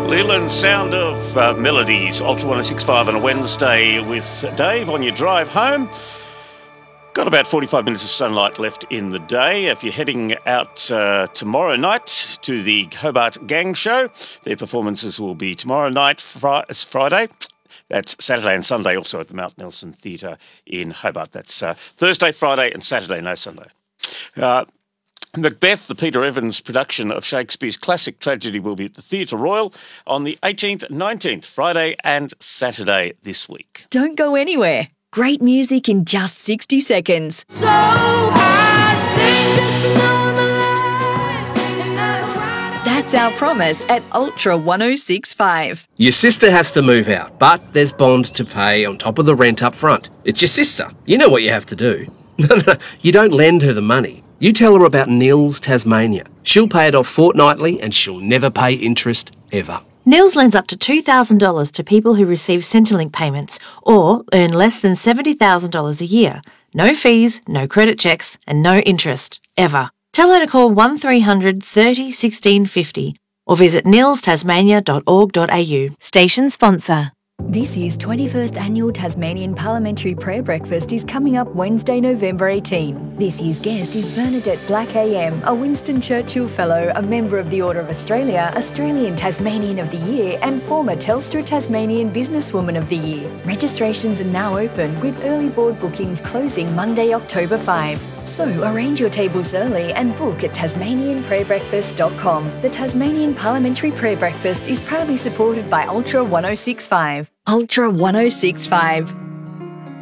Leland, Sound of Melodies, Ultra 1065 on a Wednesday with Dave on your drive home. Got about 45 minutes of sunlight left in the day. If you're heading out tomorrow night to the Hobart Gang Show, their performances will be tomorrow night, it's Friday. That's Saturday and Sunday also at the Mount Nelson Theatre in Hobart. That's Thursday, Friday and Saturday, no Sunday. Macbeth, the Peter Evans production of Shakespeare's classic tragedy, will be at the Theatre Royal on the 18th, 19th, Friday and Saturday this week. Don't go anywhere. Great music in just 60 seconds. So I sing just to know the lies, and I cry to... That's our promise at Ultra 1065. Your sister has to move out, but there's bond to pay on top of the rent up front. It's your sister. You know what you have to do. No, you don't lend her the money. You tell her about Nils Tasmania. She'll pay it off fortnightly and she'll never pay interest ever. Nils lends up to $2,000 to people who receive Centrelink payments or earn less than $70,000 a year. No fees, no credit checks and no interest, ever. Tell her to call 1300 30 16 50 or visit nilstasmania.org.au. Station sponsor. This year's 21st Annual Tasmanian Parliamentary Prayer Breakfast is coming up Wednesday, November 18. This year's guest is Bernadette Black AM, a Winston Churchill Fellow, a member of the Order of Australia, Australian Tasmanian of the Year and former Telstra Tasmanian Businesswoman of the Year. Registrations are now open with early board bookings closing Monday, October 5. So arrange your tables early and book at tasmanianprayerbreakfast.com. The Tasmanian Parliamentary Prayer Breakfast is proudly supported by Ultra 1065. Ultra 1065,